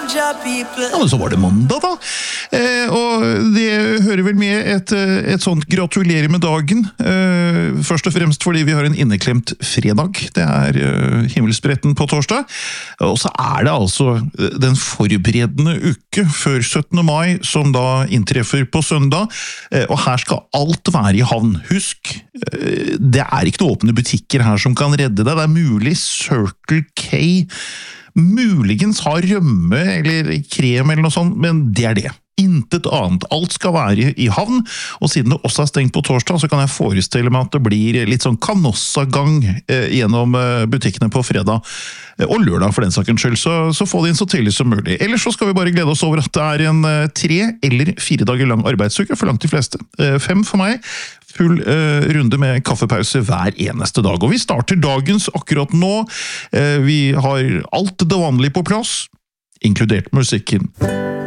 Ja, men så var det mandag da, og det hører vel med et sånt gratulerer med dagen, først og fremst fordi vi har en inneklemt fredag, det himmelspretten på torsdag, og så det altså den forberedende uke før 17. mai, som da inntreffer på søndag, og her skal alt være i havn. Husk, det ikke noen åpne butikker her som kan redde deg, det mulig Circle K muligens har rømme eller krem eller noe sånt, men det det. Intet annet. Alt skal være i havn, og siden det også stengt på torsdag, så kan jeg forestille meg at det blir litt sånn kanossagang gjennom butikkene på fredag og lørdag for den sakens skyld, så få det inn så tidlig som mulig. Ellers så skal vi bare glede oss over at det en 3 eller 4 dager lang arbeidsuke for langt de fleste. 5 for meg, full runde med kaffepause hver eneste dag. Og vi starter dagens akkurat nå. Vi har alt det vanlige på plass, inkludert musikken.